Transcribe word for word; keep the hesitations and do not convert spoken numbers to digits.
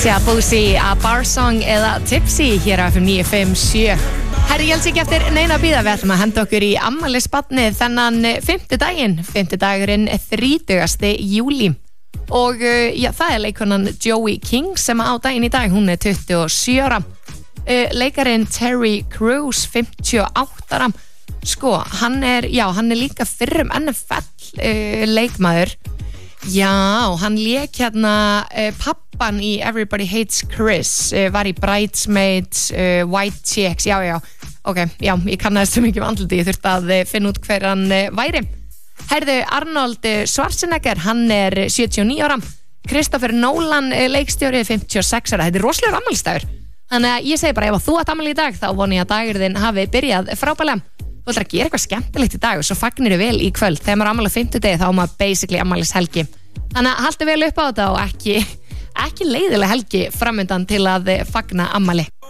Alicia Boosie, A Bar Song eða Tipsy hér á F M níu fimm sjö. Herri, ég held ekki eftir neina að bíða, við ætlum að henda okkur í afmælisbarnið þennan fimmtudaginn, fimmtudagurinn þrítugasti júlí. Og já, það er leikonan Joey King sem á daginn í dag, hún er tuttugu og sjö ára. Leikarinn Terry Crews, fimmtíu og átta ára. Sko, hann er, já, hann er líka fyrrum N F L uh, leikmaður. Já, hann lék hérna uh, pappan í Everybody Hates Chris, uh, var í Bridesmaids, uh, White Chicks, já, já, ok, já, ég kannaðist svo mikið um andliti, ég þurfti að uh, finna út hver hann uh, væri. Herðu, Arnold Schwarzenegger, hann er sjötíu og níu ára, Christopher Nolan uh, leikstjóri, fimmtíu og sex ára, þetta er rosalegur afmælisdagur. Þannig að ég segi bara, ef að þú átt afmæli í dag, þá voni ég að dagur þinn hafi byrjað frábælega. Þú ætlar að gera eitthvað skemmtilegt í dag og svo fagnir þið vel í kvöld. Þegar maður afmæli á fimmtudegi þá á maður basically afmælishelgi. Þannig að haltu vel upp á þetta og ekki, ekki leiðileg helgi framundan til að fagna afmæli.